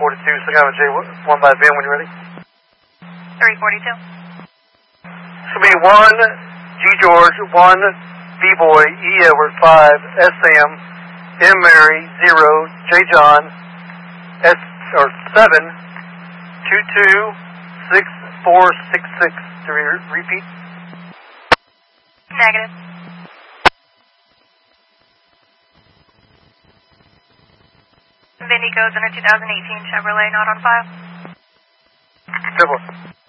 342, so I have a J1 by Ben when you're ready. 342. This will be 1 G George, 1 B Boy, E Edward, 5 S Sam, M Mary, 0 J John, 7 226466. To repeat? Negative. VIN codes under 2018 Chevrolet not on file. Good one.